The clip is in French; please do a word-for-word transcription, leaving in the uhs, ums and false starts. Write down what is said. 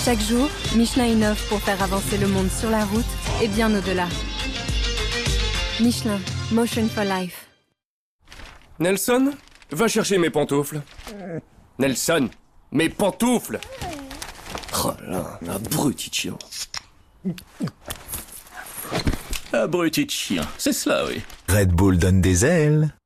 Chaque jour, Michelin innove pour faire avancer le monde sur la route et bien au-delà. Michelin, Motion for Life. Nelson, va chercher mes pantoufles. Nelson, mes pantoufles. Oh là, abruti de chien. Abruti de chien, c'est cela, oui. Red Bull donne des ailes.